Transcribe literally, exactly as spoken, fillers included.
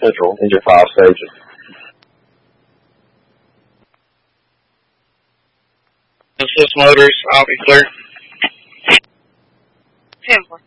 Central, engine five stages. Assist motors, I'll be clear. ten four.